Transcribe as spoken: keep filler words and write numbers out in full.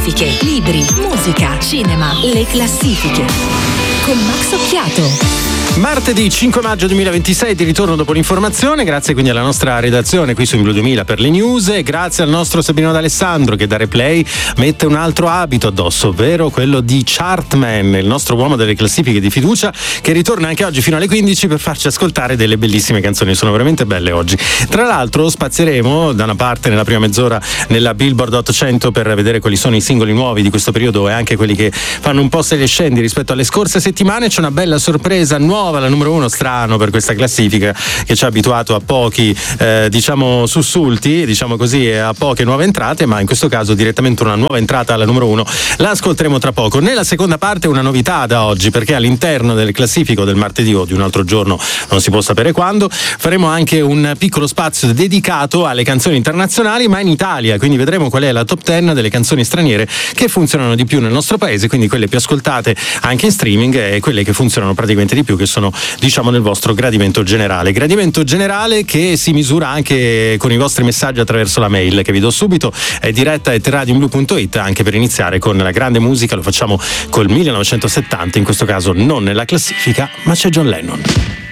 classifiche, libri, musica, cinema, le classifiche con Max Occhiato. Martedì cinque maggio duemilaventisei, di ritorno dopo l'informazione, grazie quindi alla nostra redazione qui su In Blu duemila per le news, e grazie al nostro Sabrino D'Alessandro che da replay mette un altro abito addosso, ovvero quello di Chartman, il nostro uomo delle classifiche di fiducia, che ritorna anche oggi fino alle quindici per farci ascoltare delle bellissime canzoni. Sono veramente belle oggi. Tra l'altro spazieremo da una parte nella prima mezz'ora nella Billboard ottocento per vedere quali sono i singoli nuovi di questo periodo e anche quelli che fanno un po' sali e scendi rispetto alle scorse settimane. C'è una bella sorpresa nuova, la numero uno, strano per questa classifica che ci ha abituato a pochi eh, diciamo sussulti, diciamo così, e a poche nuove entrate, ma in questo caso direttamente una nuova entrata alla numero uno. La ascolteremo tra poco. Nella seconda parte una novità da oggi, perché all'interno del classifico del martedì o di un altro giorno, non si può sapere quando, faremo anche un piccolo spazio dedicato alle canzoni internazionali ma in Italia, quindi vedremo qual è la top dieci delle canzoni straniere che funzionano di più nel nostro paese, quindi quelle più ascoltate anche in streaming e quelle che funzionano praticamente di più, che sono diciamo nel vostro gradimento generale gradimento generale che si misura anche con i vostri messaggi attraverso la mail che vi do subito, è diretta at radioblu punto it. Anche per iniziare con la grande musica lo facciamo col millenovecentosettanta, in questo caso non nella classifica ma c'è John Lennon.